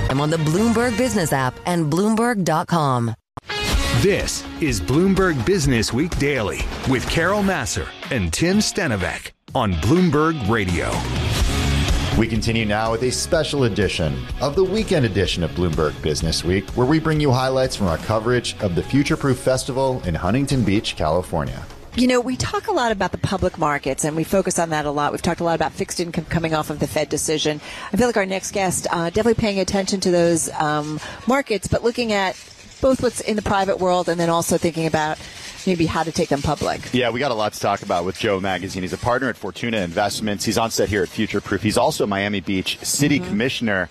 I'm on the Bloomberg Business app and Bloomberg.com. This is Bloomberg Business Week Daily with Carol Massar and Tim Stenovec on Bloomberg Radio. We continue now with a special edition of the weekend edition of Bloomberg Business Week, where we bring you highlights from our coverage of the Future Proof Festival in Huntington Beach, California. You know, we talk a lot about the public markets, and we focus on that a lot. We've talked a lot about fixed income coming off of the Fed decision. I feel like our next guest definitely paying attention to those markets, but looking at both what's in the private world and then also thinking about maybe how to take them public. Yeah, we got a lot to talk about with Joe Magazine. He's a partner at Fortuna Investments. He's on set here at Future Proof. He's also Miami Beach City Commissioner.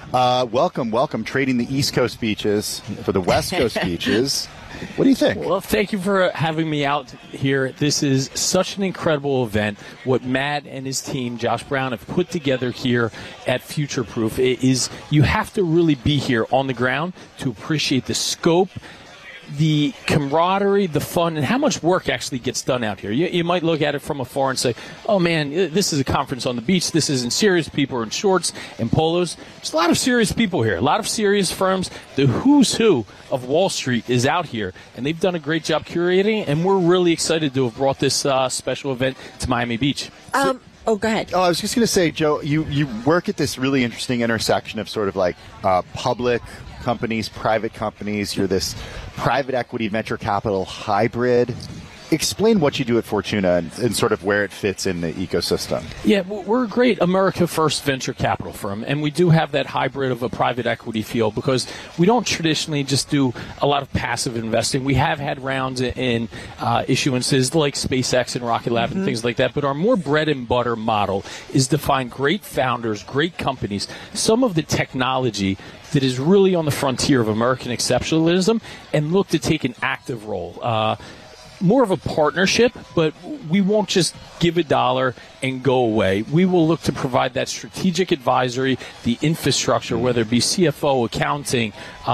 Welcome, trading the East Coast beaches for the West Coast beaches. What do you think? Well, thank you for having me out here. This is such an incredible event. What Matt and his team, Josh Brown, have put together here at Future Proof is you have to really be here on the ground to appreciate the scope, the camaraderie, the fun, and how much work actually gets done out here. You might look at it from afar and say, oh, man, this is a conference on the beach. This isn't serious. People are in shorts and polos. There's a lot of serious people here, a lot of serious firms. The who's who of Wall Street is out here, and they've done a great job curating, and we're really excited to have brought this special event to Miami Beach. Go ahead. Oh, I was just going to say, Joe, you work at this really interesting intersection of sort of like public companies, private companies. You're this private equity venture capital hybrid. Explain what you do at Fortuna and sort of where it fits in the ecosystem. Yeah, we're a great America First venture capital firm, and we do have that hybrid of a private equity feel because we don't traditionally just do a lot of passive investing. We have had rounds in issuances like SpaceX and Rocket Lab and things like that, but our more bread and butter model is to find great founders, great companies, some of the technology that is really on the frontier of American exceptionalism, and look to take an active role. More of a partnership, but we won't just give a dollar and go away. We will look to provide that strategic advisory, the infrastructure, whether it be CFO, accounting,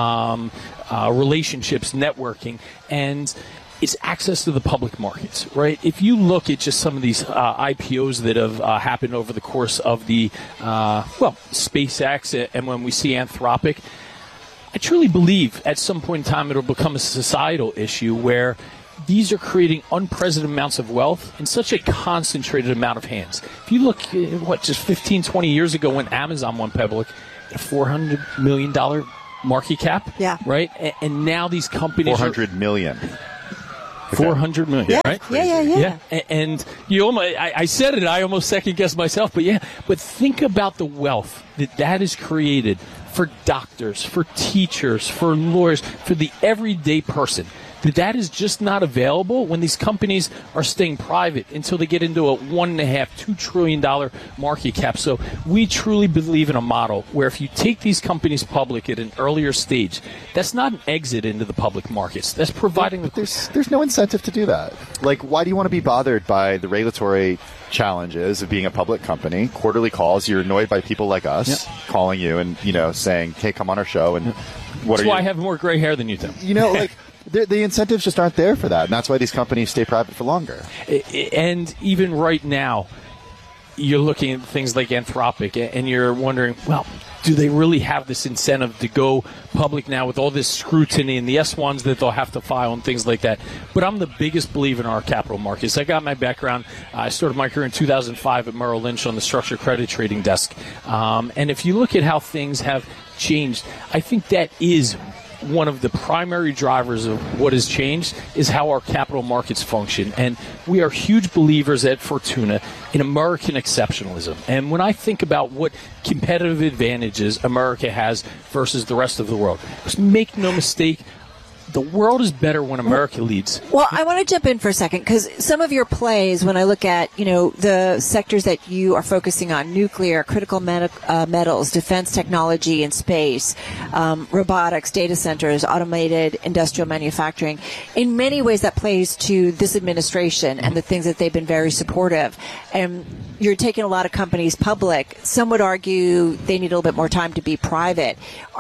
relationships, networking, and it's access to the public markets, right? If you look at just some of these IPOs that have happened over the course of the, SpaceX, and when we see Anthropic, I truly believe at some point in time it'll become a societal issue where these are creating unprecedented amounts of wealth in such a concentrated amount of hands. If you look at just 15, 20 years ago when Amazon went public, a $400 million market cap, right? And now these companies $400 million. 400 million, yeah, right? Yeah. And you almost, I said it, I almost second guessed myself, but think about the wealth that is created for doctors, for teachers, for lawyers, for the everyday person. That is just not available when these companies are staying private until they get into a $1.5–2 trillion market cap. So we truly believe in a model where if you take these companies public at an earlier stage, that's not an exit into the public markets. That's providing there's no incentive to do that. Like, why do you want to be bothered by the regulatory challenges of being a public company? Quarterly calls, you're annoyed by people like us calling you and saying, hey, come on our show. And that's why I have more gray hair than you do. The incentives just aren't there for that, and that's why these companies stay private for longer. And even right now, you're looking at things like Anthropic, and you're wondering, well, do they really have this incentive to go public now with all this scrutiny and the S-1s that they'll have to file and things like that? But I'm the biggest believer in our capital markets. I got my background. I started my career in 2005 at Merrill Lynch on the structured credit trading desk. And if you look at how things have changed, I think that is one of the primary drivers of what has changed is how our capital markets function. And we are huge believers at Fortuna in American exceptionalism. And when I think about what competitive advantages America has versus the rest of the world, just make no mistake, the world is better when America leads. Well, I want to jump in for a second because some of your plays, when I look at, the sectors that you are focusing on, nuclear, critical metals, defense technology and space, robotics, data centers, automated industrial manufacturing, in many ways that plays to this administration and the things that they've been very supportive. And you're taking a lot of companies public. Some would argue they need a little bit more time to be private.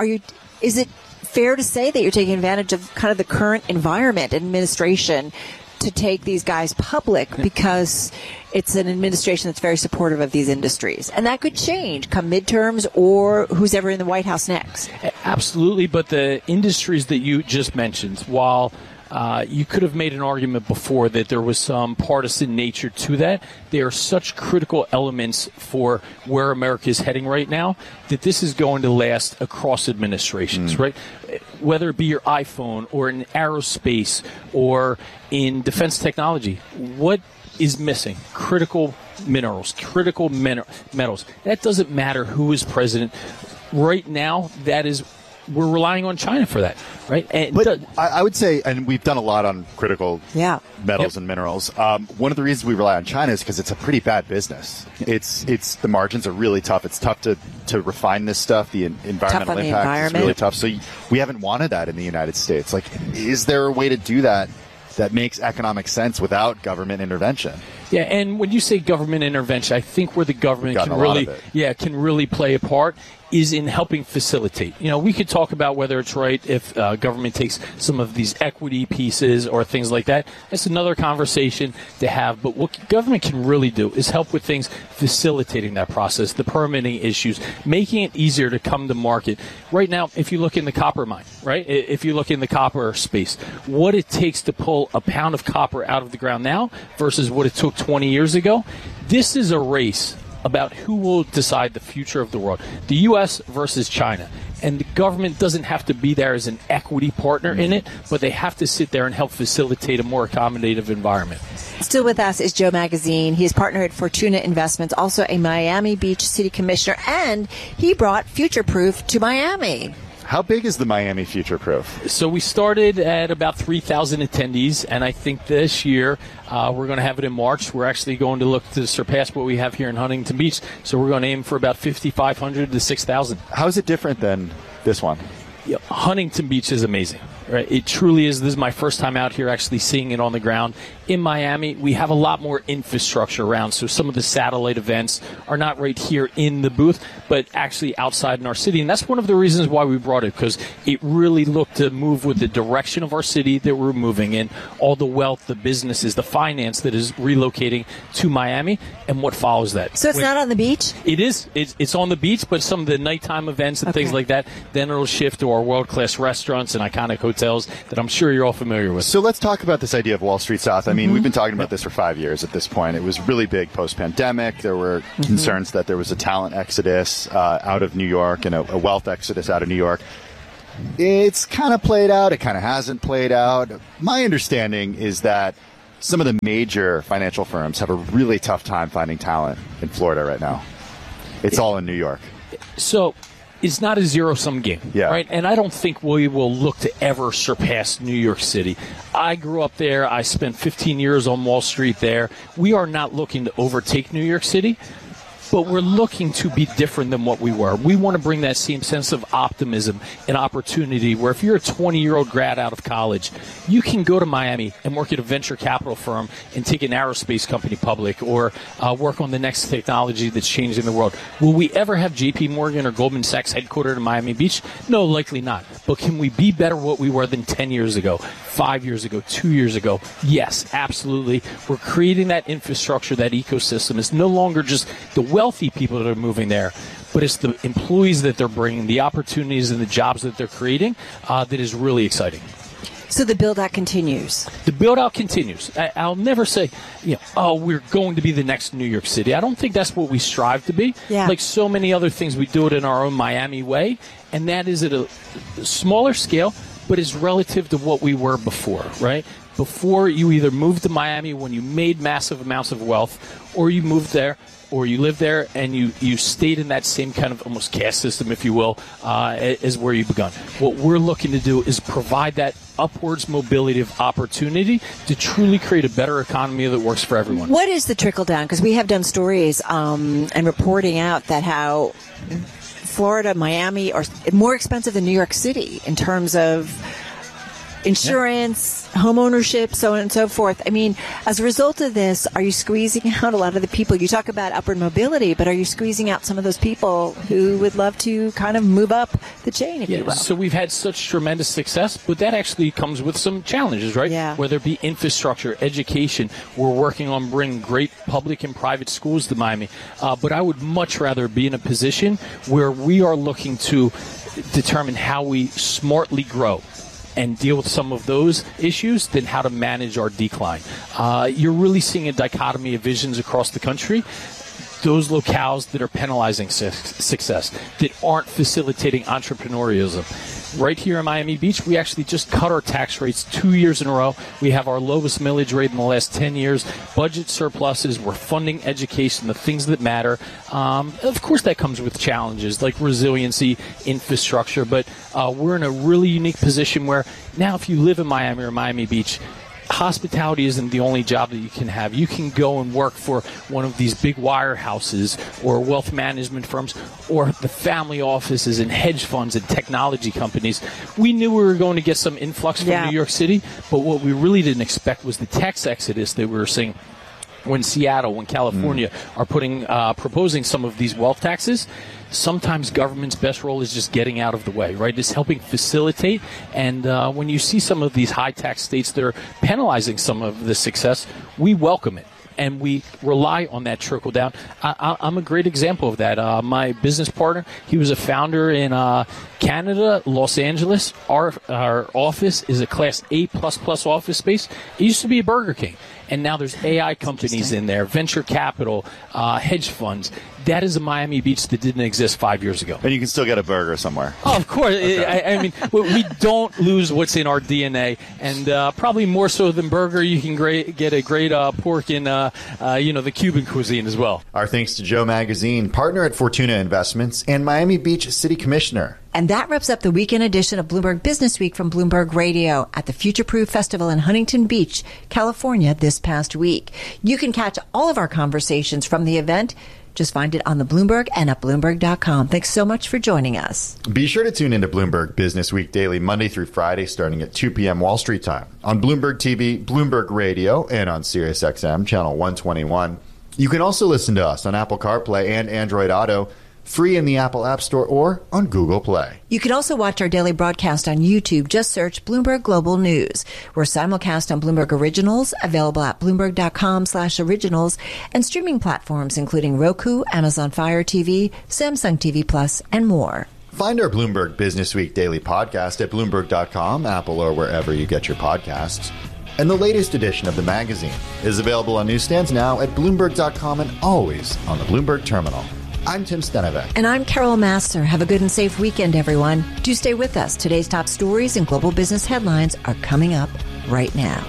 Is it fair to say that you're taking advantage of kind of the current environment, administration, to take these guys public? Because it's an administration that's very supportive of these industries. And that could change come midterms or who's ever in the White House next. Absolutely, but the industries that you just mentioned, while you could have made an argument before that there was some partisan nature to that, they are such critical elements for where America is heading right now that this is going to last across administrations, right? Whether it be your iPhone or in aerospace or in defense technology, what is missing? Critical minerals, critical metals. That doesn't matter who is president. Right now, we're relying on China for that, right? But I would say, and we've done a lot on critical metals and minerals. One of the reasons we rely on China is because it's a pretty bad business. It's the margins are really tough. It's tough to refine this stuff. The environmental impact is really tough. So we haven't wanted that in the United States. Like, is there a way to do that makes economic sense without government intervention? Yeah, and when you say government intervention, I think where the government can really play a part is in helping facilitate. You know, we could talk about whether it's right if government takes some of these equity pieces or things like that. That's another conversation to have. But what government can really do is help with things facilitating that process, the permitting issues, making it easier to come to market. Right now, if you look in the copper mine, right, if you look in the copper space, what it takes to pull a pound of copper out of the ground now versus what it took 20 years ago, this is a race about who will decide the future of the world, the U.S. versus China. And the government doesn't have to be there as an equity partner in it, but they have to sit there and help facilitate a more accommodative environment. Still with us is Joe Magazine. He is partner at Fortuna Investments, also a Miami Beach City Commissioner, and he brought Future Proof to Miami. How big is the Miami Future Proof? So we started at about 3,000 attendees, and I think this year we're going to have it in March. We're actually going to look to surpass what we have here in Huntington Beach, so we're going to aim for about 5,500 to 6,000. How is it different than this one? Yeah, Huntington Beach is amazing. Right? It truly is. This is my first time out here actually seeing it on the ground. In Miami, we have a lot more infrastructure around, so some of the satellite events are not right here in the booth, but actually outside in our city. And that's one of the reasons why we brought it, because it really looked to move with the direction of our city that we're moving in, all the wealth, the businesses, the finance that is relocating to Miami, and what follows that. So it's not on the beach? It is. It's on the beach, but some of the nighttime events and things like that, then it'll shift to our world-class restaurants and iconic hotels that I'm sure you're all familiar with. So let's talk about this idea of Wall Street South. I mean, we've been talking about this for 5 years at this point. It was really big post-pandemic. There were concerns that there was a talent exodus out of New York and a wealth exodus out of New York. It's kind of played out. It kind of hasn't played out. My understanding is that some of the major financial firms have a really tough time finding talent in Florida right now. It's all in New York. So it's not a zero-sum game, right? And I don't think we will look to ever surpass New York City. I grew up there. I spent 15 years on Wall Street there. We are not looking to overtake New York City, but we're looking to be different than what we were. We want to bring that same sense of optimism and opportunity where if you're a 20-year-old grad out of college, you can go to Miami and work at a venture capital firm and take an aerospace company public or work on the next technology that's changing the world. Will we ever have J.P. Morgan or Goldman Sachs headquartered in Miami Beach? No, likely not. But can we be better what we were than 10 years ago, 5 years ago, 2 years ago? Yes, absolutely. We're creating that infrastructure, that ecosystem. It's no longer just the wealthy people that are moving there, but it's the employees that they're bringing, the opportunities and the jobs that they're creating that is really exciting. So the build-out continues. The build-out continues. I'll never say, we're going to be the next New York City. I don't think that's what we strive to be. Yeah. Like so many other things, we do it in our own Miami way, and that is at a smaller scale, but it's relative to what we were before, right? Before, you either moved to Miami when you made massive amounts of wealth, or you moved there, or you lived there and you stayed in that same kind of almost caste system, if you will, as where you begun. What we're looking to do is provide that upwards mobility of opportunity to truly create a better economy that works for everyone. What is the trickle down? Because we have done stories and reporting out that how Florida, Miami are more expensive than New York City in terms of insurance, home ownership, so on and so forth. I mean, as a result of this, are you squeezing out a lot of the people? You talk about upward mobility, but are you squeezing out some of those people who would love to kind of move up the chain, if you will? So we've had such tremendous success, but that actually comes with some challenges, right? Yeah. Whether it be infrastructure, education. We're working on bringing great public and private schools to Miami. But I would much rather be in a position where we are looking to determine how we smartly grow and deal with some of those issues than how to manage our decline. You're really seeing a dichotomy of visions across the country. Those locales that are penalizing success, that aren't facilitating entrepreneurialism. Right here in Miami Beach, we actually just cut our tax rates 2 years in a row. We have our lowest millage rate in the last 10 years. Budget surpluses. We're funding education, the things that matter. Of course, that comes with challenges like resiliency, infrastructure. But we're in a really unique position where now if you live in Miami or Miami Beach, hospitality isn't the only job that you can have. You can go and work for one of these big wirehouses or wealth management firms or the family offices and hedge funds and technology companies. We knew we were going to get some influx from New York City, but what we really didn't expect was the tax exodus that we were seeing when Seattle, when California are proposing some of these wealth taxes. Sometimes government's best role is just getting out of the way, right? It's helping facilitate. And when you see some of these high-tax states that are penalizing some of the success, we welcome it. And we rely on that trickle down. I'm a great example of that. My business partner, he was a founder in Canada, Los Angeles. Our office is a Class A++ office space. It used to be a Burger King. And now there's AI companies in there, venture capital, hedge funds. That is a Miami Beach that didn't exist 5 years ago. And you can still get a burger somewhere. Oh, of course. Okay. I mean, we don't lose what's in our DNA. And probably more so than burger, you can get a great pork in, the Cuban cuisine as well. Our thanks to Joe Magazine, partner at Fortuna Investments, and Miami Beach City Commissioner. And that wraps up the weekend edition of Bloomberg Business Week from Bloomberg Radio at the Future Proof Festival in Huntington Beach, California this past week. You can catch all of our conversations from the event. Just find it on the Bloomberg and at Bloomberg.com. Thanks so much for joining us. Be sure to tune into Bloomberg Business Week daily, Monday through Friday, starting at 2 p.m. Wall Street time on Bloomberg TV, Bloomberg Radio, and on SiriusXM, channel 121. You can also listen to us on Apple CarPlay and Android Auto, free in the Apple App Store or on Google Play. You can also watch our daily broadcast on YouTube. Just search Bloomberg Global News. We're simulcast on Bloomberg Originals, available at Bloomberg.com/originals, and streaming platforms including Roku, Amazon Fire TV, Samsung TV Plus, and more. Find our Bloomberg Business Week daily podcast at Bloomberg.com, Apple, or wherever you get your podcasts. And the latest edition of the magazine is available on newsstands now at Bloomberg.com and always on the Bloomberg Terminal. I'm Tim Stenevec. And I'm Carol Massar. Have a good and safe weekend, everyone. Do stay with us. Today's top stories and global business headlines are coming up right now.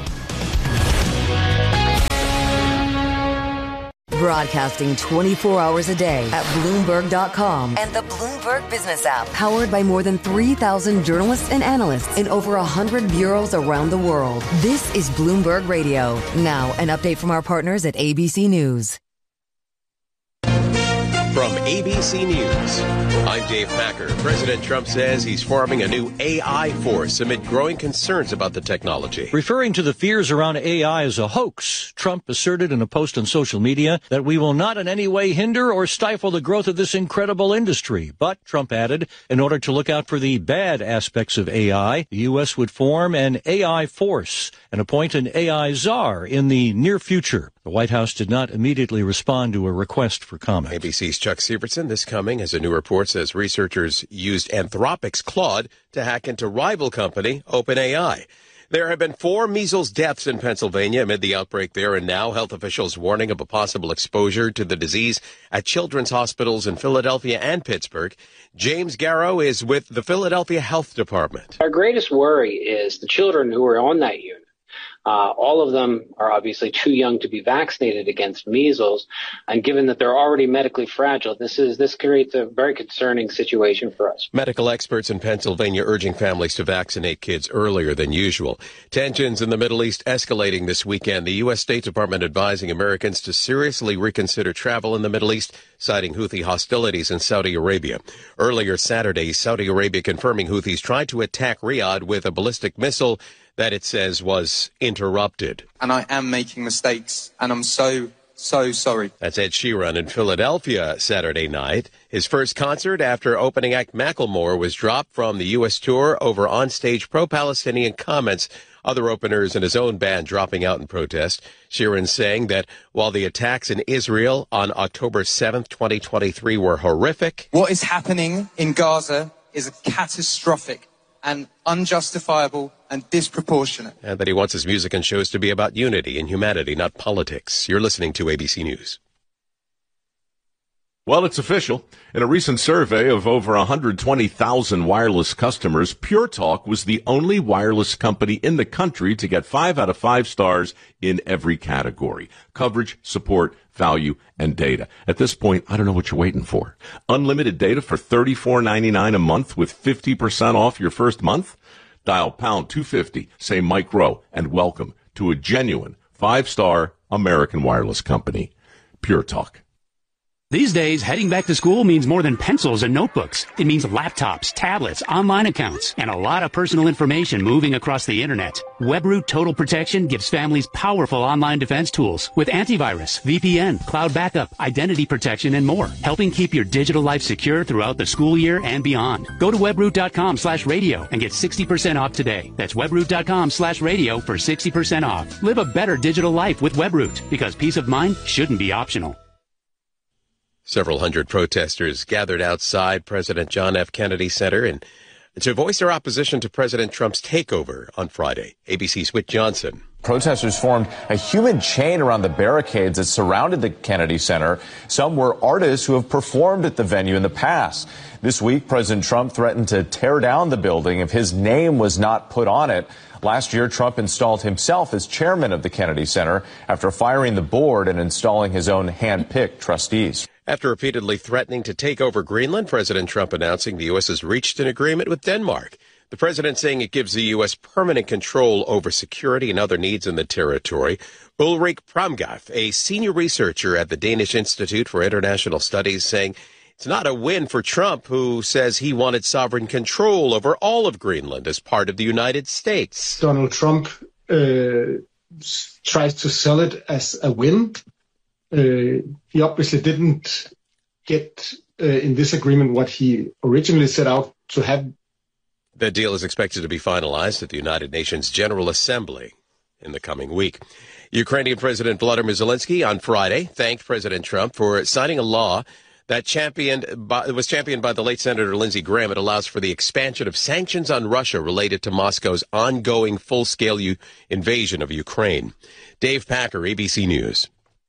Broadcasting 24 hours a day at Bloomberg.com and the Bloomberg Business app. Powered by more than 3,000 journalists and analysts in over 100 bureaus around the world. This is Bloomberg Radio. Now, an update from our partners at ABC News. From ABC News, I'm Dave Packer. President Trump says he's forming a new AI force amid growing concerns about the technology. Referring to the fears around AI as a hoax, Trump asserted in a post on social media that we will not in any way hinder or stifle the growth of this incredible industry. But, Trump added, in order to look out for the bad aspects of AI, the U.S. would form an AI force and appoint an AI czar in the near future. The White House did not immediately respond to a request for comment. ABC's Chuck Sievertson, this coming as a new report says researchers used Anthropic's Claude to hack into rival company OpenAI. There have been 4 measles deaths in Pennsylvania amid the outbreak there, and now health officials warning of a possible exposure to the disease at children's hospitals in Philadelphia and Pittsburgh. James Garrow is with the Philadelphia Health Department. Our greatest worry is the children who are on that unit. All of them are obviously too young to be vaccinated against measles. And given that they're already medically fragile, this creates a very concerning situation for us. Medical experts in Pennsylvania urging families to vaccinate kids earlier than usual. Tensions in the Middle East escalating this weekend. The U.S. State Department advising Americans to seriously reconsider travel in the Middle East, citing Houthi hostilities in Saudi Arabia. Earlier Saturday, Saudi Arabia confirming Houthis tried to attack Riyadh with a ballistic missile that it says was interrupted. And I am making mistakes, and I'm so sorry. That's Ed Sheeran in Philadelphia Saturday night. His first concert after opening act Macklemore was dropped from the U.S. tour over onstage pro-Palestinian comments. Other openers in his own band dropping out in protest. Sheeran saying that while the attacks in Israel on October 7th, 2023 were horrific. What is happening in Gaza is catastrophic and unjustifiable and disproportionate. And that he wants his music and shows to be about unity and humanity, not politics. You're listening to ABC News. Well, it's official. In a recent survey of over 120,000 wireless customers, Pure Talk was the only wireless company in the country to get 5 out of 5 stars in every category: coverage, support, value, and data. At this point, I don't know what you're waiting for. Unlimited data for $34.99 a month with 50% off your first month? Dial pound 250, say Mike Rowe, and welcome to a genuine 5-star American wireless company. Pure Talk. These days, heading back to school means more than pencils and notebooks. It means laptops, tablets, online accounts, and a lot of personal information moving across the internet. WebRoot Total Protection gives families powerful online defense tools with antivirus, VPN, cloud backup, identity protection, and more, helping keep your digital life secure throughout the school year and beyond. Go to webroot.com/radio and get 60% off today. That's webroot.com/radio for 60% off. Live a better digital life with WebRoot, because peace of mind shouldn't be optional. Several hundred protesters gathered outside President John F. Kennedy Center and to voice their opposition to President Trump's takeover on Friday. ABC's Whit Johnson. Protesters formed a human chain around the barricades that surrounded the Kennedy Center. Some were artists who have performed at the venue in the past. This week, President Trump threatened to tear down the building if his name was not put on it. Last year, Trump installed himself as chairman of the Kennedy Center after firing the board and installing his own hand-picked trustees. After repeatedly threatening to take over Greenland, President Trump announcing the U.S. has reached an agreement with Denmark. The president saying it gives the U.S. permanent control over security and other needs in the territory. Ulrik Pramgaff, a senior researcher at the Danish Institute for International Studies, saying it's not a win for Trump, who says he wanted sovereign control over all of Greenland as part of the United States. Donald Trump tries to sell it as a win. He obviously didn't get in this agreement what he originally set out to have. The deal is expected to be finalized at the United Nations General Assembly in the coming week. Ukrainian President Volodymyr Zelensky on Friday thanked President Trump for signing a law that was championed by the late Senator Lindsey Graham. It allows for the expansion of sanctions on Russia related to Moscow's ongoing full-scale invasion of Ukraine. Dave Packer, ABC News.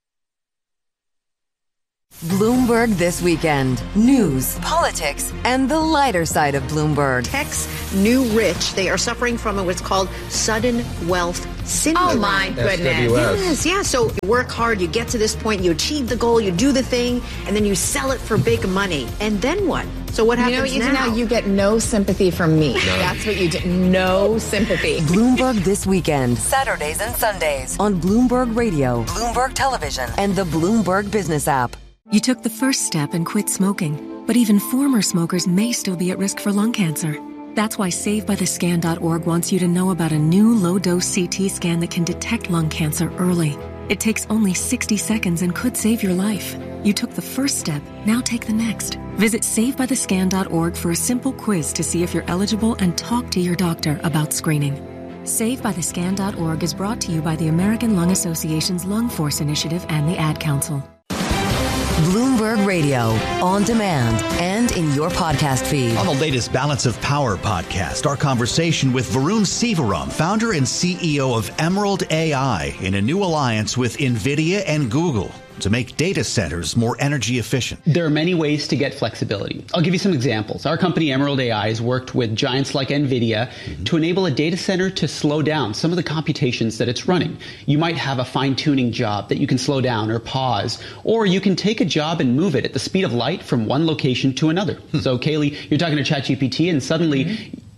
Bloomberg This Weekend. News, politics, and the lighter side of Bloomberg. Tech's new rich. They are suffering from what's called sudden wealth syndrome. Oh, my goodness. Yes. So you work hard, you get to this point, you achieve the goal, you do the thing, and then you sell it for big money. And then what? So what happens now? You get no sympathy from me. No. That's what you do. No sympathy. Bloomberg This Weekend. Saturdays and Sundays on Bloomberg Radio, Bloomberg Television, and the Bloomberg Business app. You took the first step and quit smoking, but even former smokers may still be at risk for lung cancer. That's why SaveByTheScan.org wants you to know about a new low-dose CT scan that can detect lung cancer early. It takes only 60 seconds and could save your life. You took the first step, now take the next. Visit SaveByTheScan.org for a simple quiz to see if you're eligible and talk to your doctor about screening. SaveByTheScan.org is brought to you by the American Lung Association's Lung Force Initiative and the Ad Council. Bloomberg Radio, on demand and in your podcast feed. On the latest Balance of Power podcast, our conversation with Varun Sivaram, founder and CEO of Emerald AI, in a new alliance with NVIDIA and Google to make data centers more energy efficient. There are many ways to get flexibility. I'll give you some examples. Our company, Emerald AI, has worked with giants like NVIDIA to enable a data center to slow down some of the computations that it's running. You might have a fine-tuning job that you can slow down or pause, or you can take a job and move it at the speed of light from one location to another. So, Kaylee, you're talking to ChatGPT, and suddenly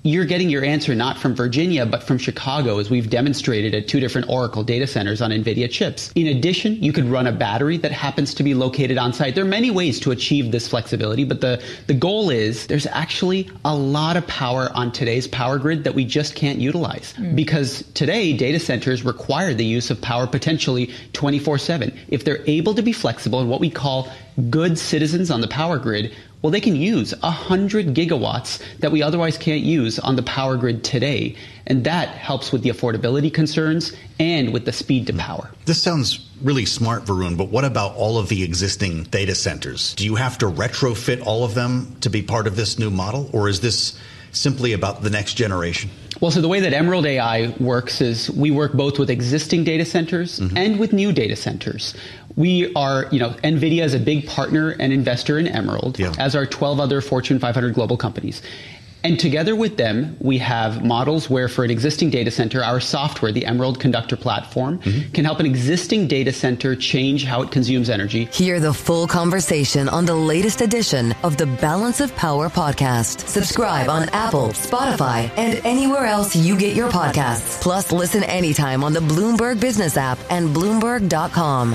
you're getting your answer not from Virginia, but from Chicago, as we've demonstrated at 2 different Oracle data centers on NVIDIA chips. In addition, you could run a battery that happens to be located on site. There are many ways to achieve this flexibility, but the goal is there's actually a lot of power on today's power grid that we just can't utilize. Because today, data centers require the use of power potentially 24/7. If they're able to be flexible in what we call good citizens on the power grid, well, they can use 100 gigawatts that we otherwise can't use on the power grid today. And that helps with the affordability concerns and with the speed to power. This sounds really smart, Varun, but what about all of the existing data centers? Do you have to retrofit all of them to be part of this new model, or is this simply about the next generation? Well, so the way that Emerald AI works is we work both with existing data centers and with new data centers. We are, NVIDIA is a big partner and investor in Emerald, as are 12 other Fortune 500 global companies. And together with them, we have models where for an existing data center, our software, the Emerald Conductor platform, can help an existing data center change how it consumes energy. Hear the full conversation on the latest edition of the Balance of Power podcast. Subscribe on Apple, Spotify, and anywhere else you get your podcasts. Plus, listen anytime on the Bloomberg Business app and Bloomberg.com.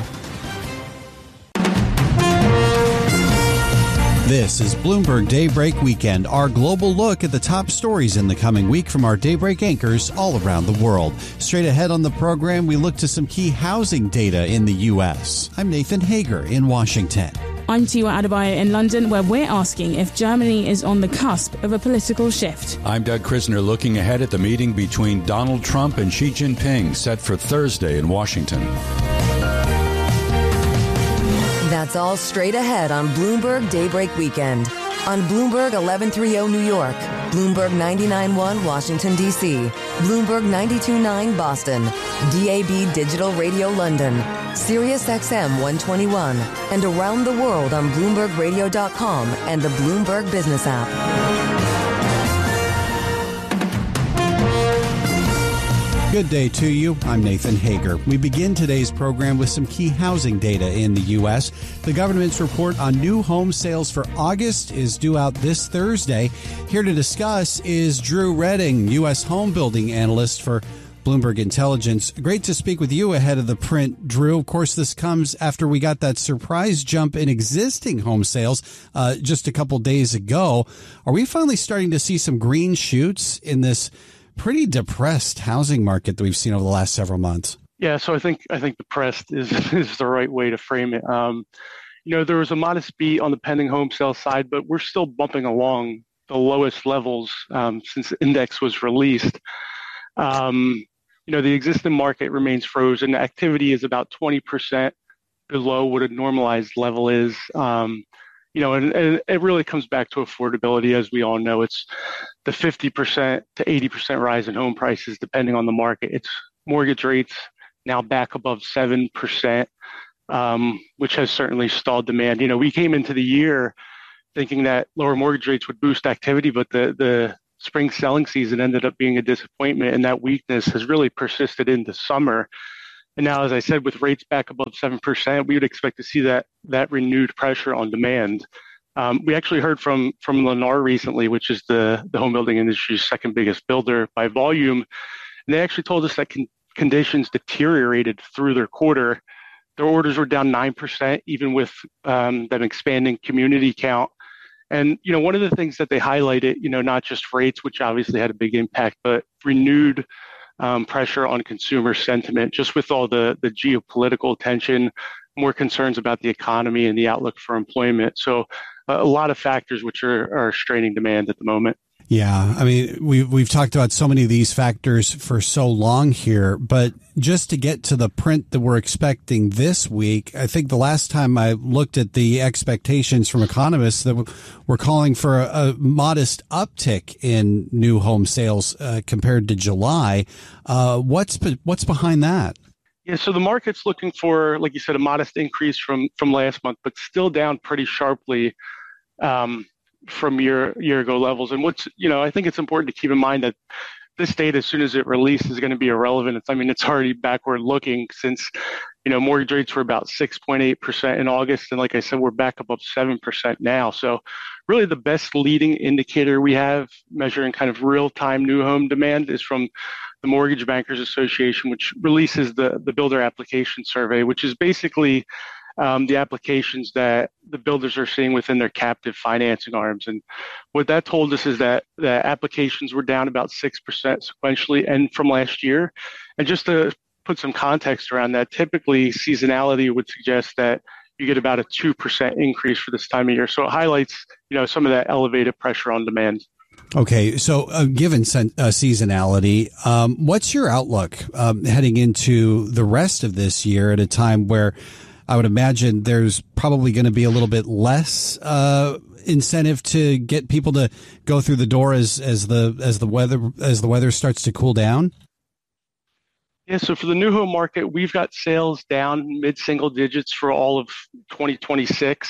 This is Bloomberg Daybreak Weekend, our global look at the top stories in the coming week from our Daybreak anchors all around the world. Straight ahead on the program, we look to some key housing data in the U.S. I'm Nathan Hager in Washington. I'm Tiwa Adebayo in London, where we're asking if Germany is on the cusp of a political shift. I'm Doug Krisner, looking ahead at the meeting between Donald Trump and Xi Jinping set for Thursday in Washington. That's all straight ahead on Bloomberg Daybreak Weekend. On Bloomberg 1130 New York, Bloomberg 99.1 Washington, D.C., Bloomberg 92.9 Boston, DAB Digital Radio London, Sirius XM 121, and around the world on BloombergRadio.com and the Bloomberg Business app. Good day to you. I'm Nathan Hager. We begin today's program with some key housing data in the U.S. The government's report on new home sales for August is due out this Thursday. Here to discuss is Drew Redding, U.S. home building analyst for Bloomberg Intelligence. Great to speak with you ahead of the print, Drew. Of course, this comes after we got that surprise jump in existing home sales just a couple days ago. Are we finally starting to see some green shoots in this pretty depressed housing market that we've seen over the last several months? Yeah, so I think depressed is the right way to frame it. There was a modest beat on the pending home sale side, but we're still bumping along the lowest levels since the index was released. The existing market remains frozen. Activity is about 20% below what a normalized level is. And it really comes back to affordability. As we all know, it's the 50% to 80% rise in home prices, depending on the market. It's mortgage rates now back above 7%, which has certainly stalled demand. We came into the year thinking that lower mortgage rates would boost activity, but the spring selling season ended up being a disappointment, and that weakness has really persisted into summer. And now, as I said, with rates back above 7%, we would expect to see that renewed pressure on demand. We actually heard from Lennar recently, which is the home building industry's second biggest builder by volume. And they actually told us that conditions deteriorated through their quarter. Their orders were down 9%, even with them expanding community count. And, one of the things that they highlighted, not just rates, which obviously had a big impact, but renewed pressure on consumer sentiment, just with all the geopolitical tension, more concerns about the economy and the outlook for employment. So a lot of factors which are straining demand at the moment. Yeah, I mean, we've talked about so many of these factors for so long here, but just to get to the print that we're expecting this week, I think the last time I looked at the expectations from economists that were calling for a modest uptick in new home sales compared to July. What's behind that? Yeah, so the market's looking for, like you said, a modest increase from last month, but still down pretty sharply from year ago levels. And I think it's important to keep in mind that this data, as soon as it releases, is going to be irrelevant. It's already backward looking since, Mortgage rates were about 6.8% in August. And like I said, we're back above 7% now. So really the best leading indicator we have measuring kind of real-time new home demand is from the Mortgage Bankers Association, which releases the builder application survey, which is basically the applications that the builders are seeing within their captive financing arms. And what that told us is that the applications were down about 6% sequentially and from last year. And just to put some context around that, typically seasonality would suggest that you get about a 2% increase for this time of year. So it highlights, some of that elevated pressure on demand. Okay, so given seasonality, what's your outlook heading into the rest of this year at a time where I would imagine there's probably going to be a little bit less incentive to get people to go through the door as the weather starts to cool down? Yeah, so for the new home market, we've got sales down mid-single digits for all of 2026.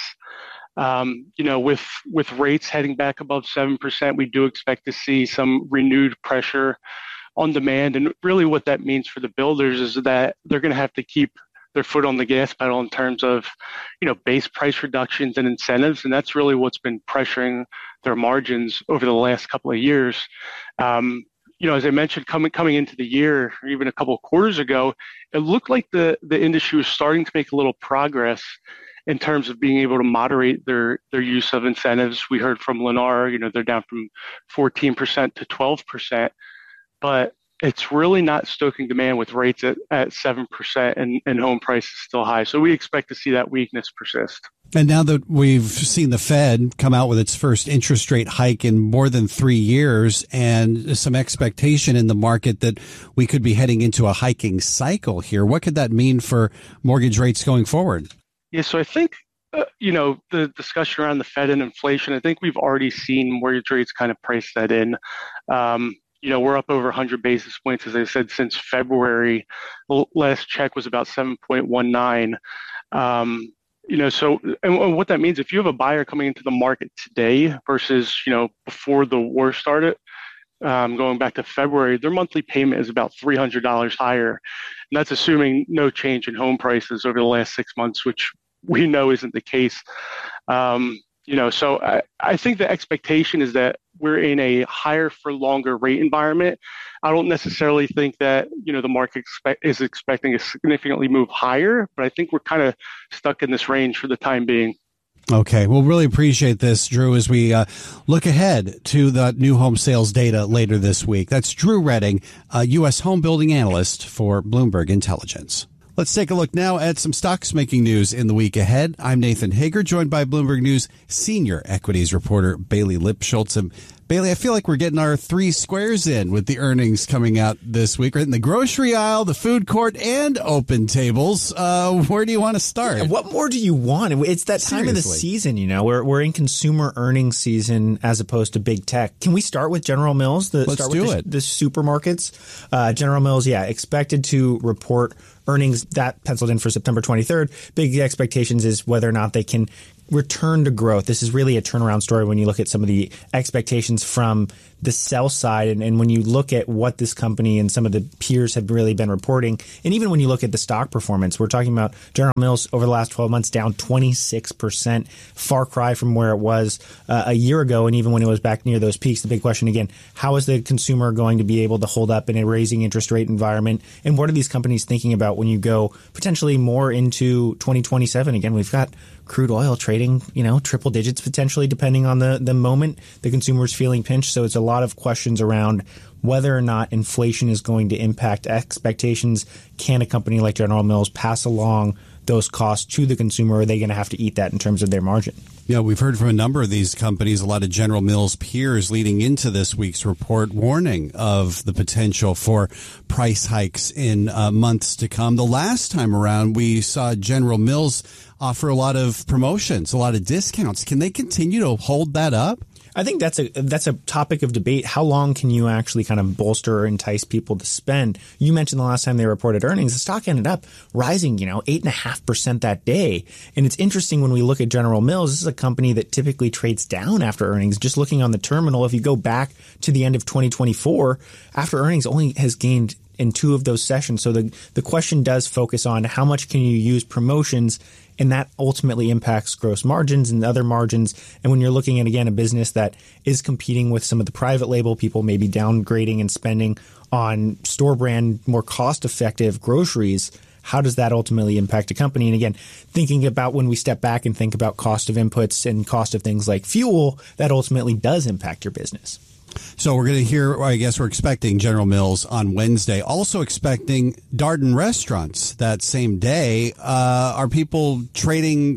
With rates heading back above 7%, we do expect to see some renewed pressure on demand. And really what that means for the builders is that they're going to have to keep their foot on the gas pedal in terms of, base price reductions and incentives. And that's really what's been pressuring their margins over the last couple of years. As I mentioned, coming into the year, or even a couple of quarters ago, it looked like the industry was starting to make a little progress in terms of being able to moderate their use of incentives. We heard from Lennar, they're down from 14% to 12%, but it's really not stoking demand with rates at 7% and home prices still high. So we expect to see that weakness persist. And now that we've seen the Fed come out with its first interest rate hike in more than 3 years and some expectation in the market that we could be heading into a hiking cycle here, what could that mean for mortgage rates going forward? Yeah, so I think, the discussion around the Fed and inflation, I think we've already seen mortgage rates kind of price that in. We're up over 100 basis points, as I said, since February. Last check was about 7.19. And what that means, if you have a buyer coming into the market today versus, before the war started, going back to February, their monthly payment is about $300 higher. And that's assuming no change in home prices over the last 6 months, which we know isn't the case. So I think the expectation is that we're in a higher for longer rate environment. I don't necessarily think that, the market is expecting a significantly move higher, but I think we're kind of stuck in this range for the time being. Okay. We'll really appreciate this, Drew, as we look ahead to the new home sales data later this week. That's Drew Redding, U.S. home building analyst for Bloomberg Intelligence. Let's take a look now at some stocks making news in the week ahead. I'm Nathan Hager, joined by Bloomberg News senior equities reporter Bailey Lipschultz. And Bailey, I feel like we're getting our three squares in with the earnings coming out this week. Right in the grocery aisle, the food court, and open tables. Where do you want to start? Yeah, what more do you want? It's that time of the season, We're in consumer earnings season as opposed to big tech. Can we start with General Mills? The supermarkets. General Mills, expected to report earnings that penciled in for September 23rd. Big expectations is whether or not they can return to growth. This is really a turnaround story when you look at some of the expectations from the sell side. And when you look at what this company and some of the peers have really been reporting, and even when you look at the stock performance, we're talking about General Mills over the last 12 months down 26%, far cry from where it was a year ago. And even when it was back near those peaks, the big question again, how is the consumer going to be able to hold up in a raising interest rate environment? And what are these companies thinking about when you go potentially more into 2027? Again, we've got crude oil trading, triple digits potentially, depending on the moment the consumer's feeling pinched. So it's a lot of questions around whether or not inflation is going to impact expectations. Can a company like General Mills pass along those costs to the consumer? Or are they going to have to eat that in terms of their margin? Yeah, we've heard from a number of these companies, a lot of General Mills peers leading into this week's report, warning of the potential for price hikes in months to come. The last time around, we saw General Mills offer a lot of promotions, a lot of discounts. Can they continue to hold that up? I think that's a topic of debate. How long can you actually kind of bolster or entice people to spend? You mentioned the last time they reported earnings, the stock ended up rising, 8.5% that day. And it's interesting when we look at General Mills, this is a company that typically trades down after earnings. Just looking on the terminal, if you go back to the end of 2024, after earnings only has gained in 2 of those sessions. So the question does focus on how much can you use promotions, and that ultimately impacts gross margins and other margins. And when you're looking at, again, a business that is competing with some of the private label people, maybe downgrading and spending on store brand, more cost effective groceries, how does that ultimately impact a company? And again, thinking about when we step back and think about cost of inputs and cost of things like fuel, that ultimately does impact your business. So we're going to hear, I guess we're expecting General Mills on Wednesday, also expecting Darden Restaurants that same day. Are people trading,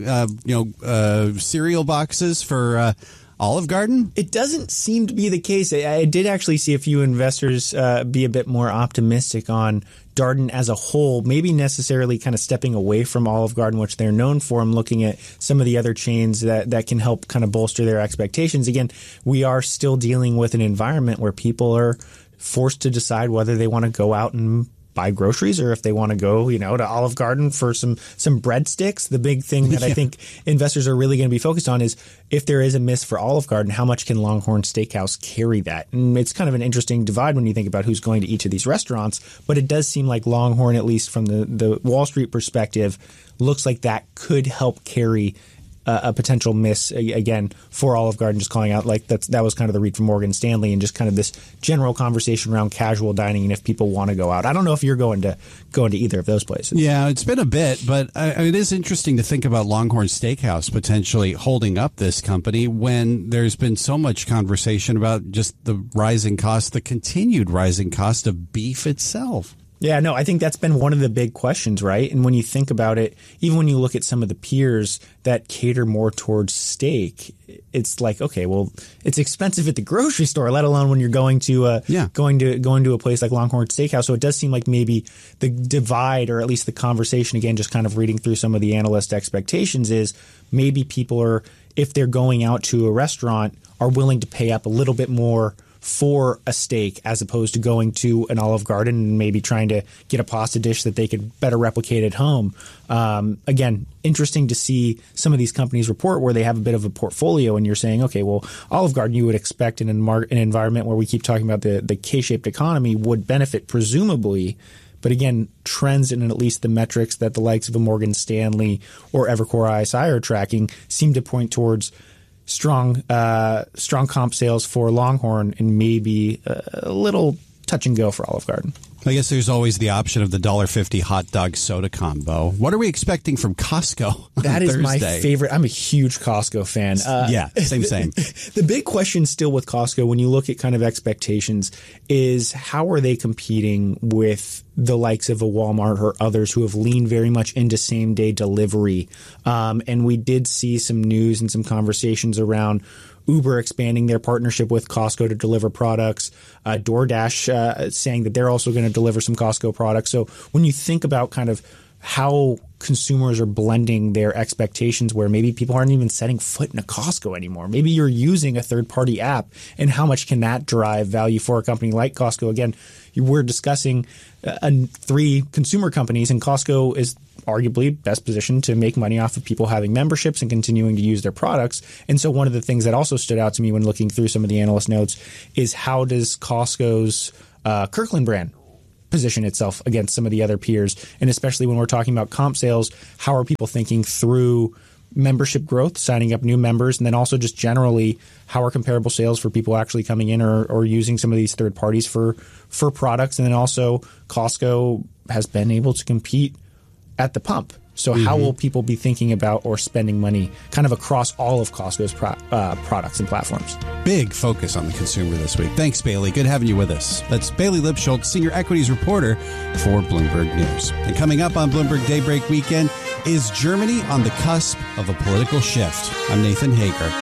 cereal boxes for Olive Garden? It doesn't seem to be the case. I did actually see a few investors be a bit more optimistic on Darden as a whole, maybe necessarily kind of stepping away from Olive Garden, which they're known for, and looking at some of the other chains that can help kind of bolster their expectations. Again, we are still dealing with an environment where people are forced to decide whether they want to go out and buy groceries or if they want to go, to Olive Garden for some breadsticks. The big thing that I think investors are really going to be focused on is if there is a miss for Olive Garden, how much can Longhorn Steakhouse carry that? And it's kind of an interesting divide when you think about who's going to each of these restaurants. But it does seem like Longhorn, at least from the Wall Street perspective, looks like that could help carry a potential miss again for Olive Garden, just calling out like that was kind of the read from Morgan Stanley, and just kind of this general conversation around casual dining and if people want to go out. I don't know if you're going to either of those places. Yeah, it's been a bit, but it is interesting to think about Longhorn Steakhouse potentially holding up this company when there's been so much conversation about just the continued rising cost of beef itself. Yeah, no, I think that's been one of the big questions, right? And when you think about it, even when you look at some of the peers that cater more towards steak, it's like, okay, well, it's expensive at the grocery store, let alone when you're going to going to a place like Longhorn Steakhouse. So it does seem like maybe the divide, or at least the conversation, again, just kind of reading through some of the analyst expectations, is maybe people are, if they're going out to a restaurant, are willing to pay up a little bit more for a steak as opposed to going to an Olive Garden and maybe trying to get a pasta dish that they could better replicate at home. Again, interesting to see some of these companies report where they have a bit of a portfolio, and you're saying, okay, well, Olive Garden, you would expect in an environment where we keep talking about the K-shaped economy, would benefit presumably. But again, trends in at least the metrics that the likes of a Morgan Stanley or Evercore ISI are tracking seem to point towards strong comp sales for Longhorn and maybe a little touch and go for Olive Garden. I guess there's always the option of the $1.50 hot dog soda combo. What are we expecting from Costco? That is my favorite. I'm a huge Costco fan. Yeah, same. The big question still with Costco, when you look at kind of expectations, is how are they competing with the likes of a Walmart or others who have leaned very much into same day delivery? And we did see some news and some conversations around Uber expanding their partnership with Costco to deliver products, DoorDash saying that they're also going to deliver some Costco products. So when you think about kind of how consumers are blending their expectations, where maybe people aren't even setting foot in a Costco anymore, maybe you're using a third-party app, and how much can that drive value for a company like Costco? Again, we're discussing 3 consumer companies, and Costco is arguably best positioned to make money off of people having memberships and continuing to use their products. And so one of the things that also stood out to me when looking through some of the analyst notes is how does Costco's Kirkland brand position itself against some of the other peers? And especially when we're talking about comp sales, how are people thinking through membership growth, signing up new members, and then also just generally how are comparable sales for people actually coming in or using some of these third parties for products? And then also Costco has been able to compete at the pump. So how will people be thinking about or spending money kind of across all of Costco's products and platforms? Big focus on the consumer this week. Thanks, Bailey. Good having you with us. That's Bailey Lipschultz, Senior Equities Reporter for Bloomberg News. And coming up on Bloomberg Daybreak Weekend, is Germany on the cusp of a political shift? I'm Nathan Hager.